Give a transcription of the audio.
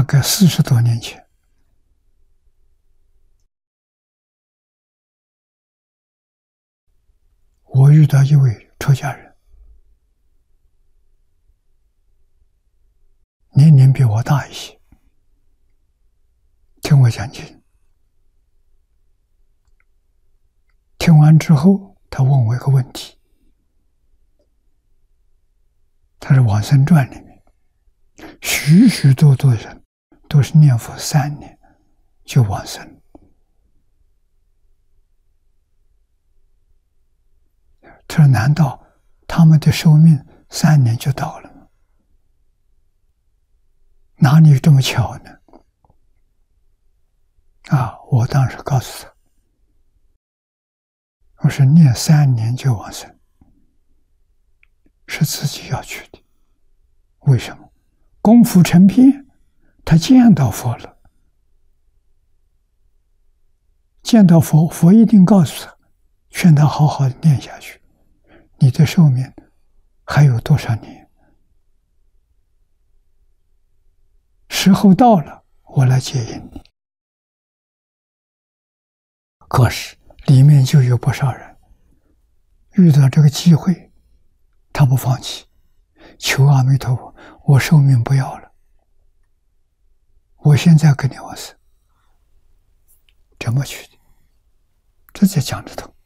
大概40多年前，我遇到一位出家人，年龄比我大一些，听我讲经。听完之后，他问我一个问题，他是《往生传》里面，许许多多人都是念佛3年就往生。他说：“难道他们的寿命3年就到了吗？哪里这么巧呢？”我当时告诉他，我说念3年就往生，是自己要去的。为什么？功夫成片，他见到佛了，见到佛，佛一定告诉他，劝他好好的念下去。你的寿命还有多少年？时候到了，我来接引你。可是里面就有不少人遇到这个机会，他不放弃，求阿弥陀佛，我寿命不要了，我现在跟你往生，怎么去的？这才讲得通。